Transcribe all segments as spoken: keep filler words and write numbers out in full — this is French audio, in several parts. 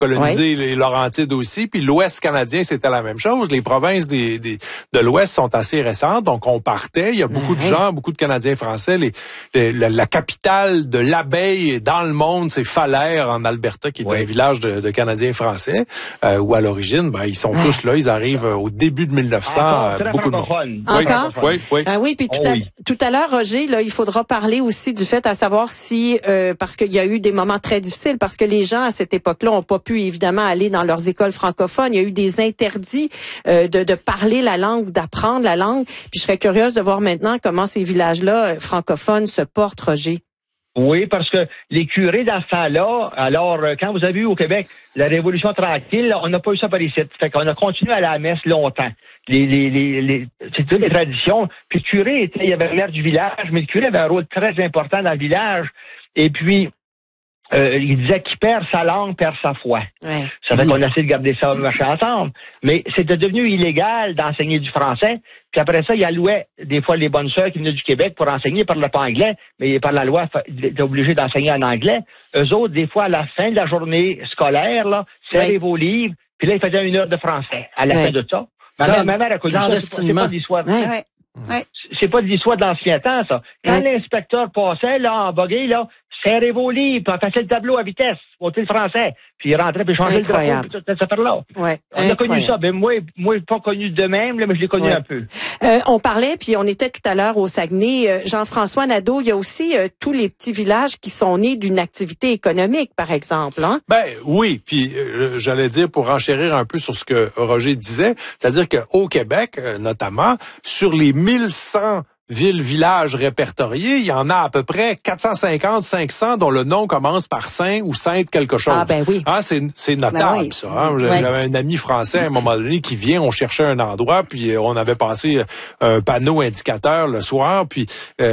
colonisé oui. les Laurentides aussi, puis l'Ouest canadien, c'était la même chose. Les provinces des, des, de l'Ouest sont assez récentes, donc on partait. Il y a beaucoup oui. de gens, beaucoup de Canadiens français. Les, les, la, la capitale de l'abeille dans le monde, c'est Falaire, en Alberta, qui est oui. un village de, de Canadiens français, euh, où à l'origine, ben, ils sont ah. tous là. Ils arrivent euh, au début de mille neuf cents. Encore, euh, beaucoup de monde. Encore? Oui, oui. Ah oui, puis tout, oh, à, oui. tout à l'heure, Roger, là, il faudra parler aussi du fait à savoir si, euh, parce qu'il y a eu des moments très difficiles, parce que les gens à cette époque-là ont pas pu évidemment aller dans leurs écoles francophones. Il y a eu des interdits euh, de, de parler la langue, d'apprendre la langue. Puis je serais curieuse de voir maintenant comment ces villages-là euh, francophones se portent, Roger. Oui, parce que les curés dans ce temps-là, alors quand vous avez eu au Québec la Révolution tranquille, on n'a pas eu ça par ici. Fait qu'on a continué à aller à la messe longtemps. Les, les, les, les, c'est toutes les traditions. Puis le curé était, il y avait le maire du village, mais le curé avait un rôle très important dans le village. Et puis, Euh, il disait qu'il perd sa langue, perd sa foi. Ouais. Ça fait qu'on essaie de garder ça marcher ensemble. Mais c'était devenu illégal d'enseigner du français. Puis après ça, il allouait des fois les bonnes sœurs qui venaient du Québec pour enseigner, par le pas anglais, mais par la loi, ils étaient obligés d'enseigner en anglais. Eux autres, des fois, à la fin de la journée scolaire, là, serrez ouais. vos livres, puis là, ils faisaient une heure de français à la ouais. fin de ça. Ma mère, ma mère a connu ça, c'est pas de l'histoire. Ouais, ouais. Ouais. C'est pas de l'histoire de l'ancien temps, ça. Quand ouais. l'inspecteur passait, là, en buggy, là, serrez vos livres, puis on passait le tableau à vitesse, au le français, puis il rentrait, puis il changeait Incroyable. le drapeau, puis toute cette affaire-là. Ouais. On a connu ça. Ben, moi, moi, pas connu de même, là, mais je l'ai connu ouais. un peu. Euh, on parlait, puis on était tout à l'heure au Saguenay. Euh, Jean-François Nadeau, il y a aussi euh, tous les petits villages qui sont nés d'une activité économique, par exemple, hein? Ben, oui. Puis, euh, j'allais dire, pour enchérir un peu sur ce que Roger disait, c'est-à-dire qu'au Québec, euh, notamment, sur les mille cent villes, villages répertoriés, il y en a à peu près quatre cent cinquante, cinq cents dont le nom commence par Saint ou Sainte quelque chose. Ah ben oui. Hein, c'est, c'est notable, ben oui. ça. Hein? J'avais ouais. un ami français à un moment donné qui vient, on cherchait un endroit, puis on avait passé un panneau indicateur le soir, puis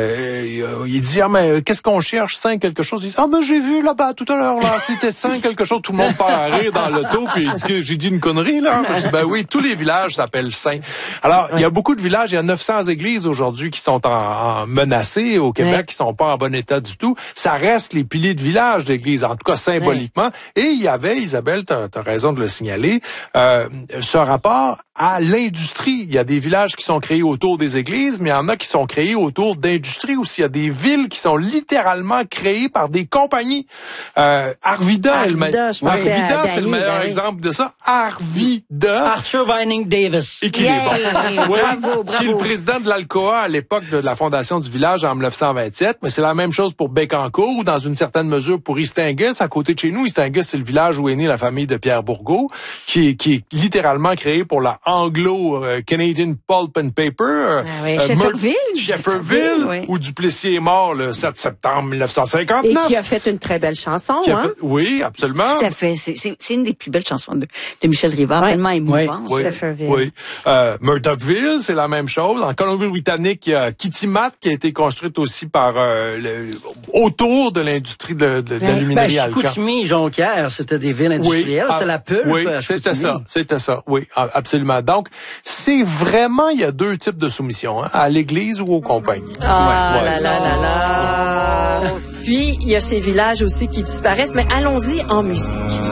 euh, il dit, ah mais qu'est-ce qu'on cherche, Saint quelque chose? Il dit, ah ben j'ai vu là-bas tout à l'heure, là, c'était Saint quelque chose. Tout le monde part à rire dans l'auto, puis il dit que j'ai dit une connerie, là. Je dis, ben oui, tous les villages s'appellent Saint. Alors, ouais. il y a beaucoup de villages, il y a neuf cents églises aujourd'hui qui sont sont en, en menacés au Québec, ouais. qui sont pas en bon état du tout. Ça reste les piliers de village d'église, en tout cas symboliquement. Ouais. Et il y avait, Isabelle, tu as raison de le signaler, euh, ce rapport à l'industrie. Il y a des villages qui sont créés autour des églises, mais il y en a qui sont créés autour d'industries aussi. Il y a des villes qui sont littéralement créées par des compagnies. Euh, Arvida, Arvida, je ouais, Arvida, c'est le meilleur oui. exemple de ça. Arvida. Arthur Vining Davis. Et qui est bon. Ouais. Bravo, bravo. Qui est le président de l'Alcoa à l'époque de la fondation du village en dix-neuf cent vingt-sept, mais c'est la même chose pour Bécancour ou dans une certaine mesure pour Istingus, à côté de chez nous. Istingus, c'est le village où est née la famille de Pierre Bourgault, qui est, qui est littéralement créé pour la Anglo-Canadian Pulp and Paper. Ah oui, euh, Shefferville. Shefferville, oui. où Duplessis est mort le sept septembre mille neuf cent cinquante-neuf. Et qui a fait une très belle chanson. Hein? Fait, oui, absolument. Tout à fait. C'est, c'est, c'est une des plus belles chansons de, de Michel Rivard, ouais. tellement émouvante. Oui, Shefferville. Oui. Euh, Murdochville, c'est la même chose. En Colombie-Britannique, il y a Kitimat qui a été construite aussi par euh, le, autour de l'industrie de, de, de ouais. l'aluminerie ben, Alcan. Chicoutimi, Jonquière, c'était des villes industrielles. Oui, c'est la pulpe. Oui, c'était ça. C'était ça. Oui, absolument. Donc, c'est vraiment, il y a deux types de soumission, hein, à l'église ou aux compagnies. Ah ouais, là ouais. là là là. Puis, il y a ces villages aussi qui disparaissent, mais allons-y en musique.